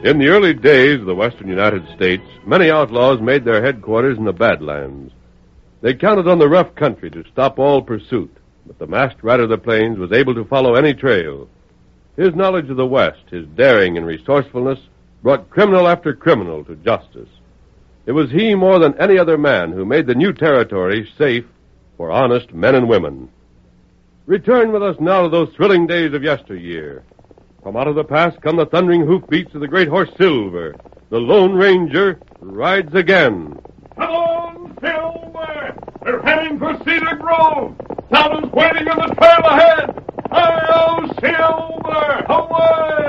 In the early days of the western United States, many outlaws made their headquarters in the Badlands. They counted on the rough country to stop all pursuit, but the masked rider of the plains was able to follow any trail. His knowledge of the West, his daring and resourcefulness, brought criminal after criminal to justice. It was he more than any other man who made the new territory safe for honest men and women. Return with us now to those thrilling days of yesteryear. From out of the past come the thundering hoofbeats of the great horse Silver. The Lone Ranger rides again. Come on, Silver! They're heading for Cedar Grove. Someone's waiting on the trail ahead. Hi-yo, Silver! Away!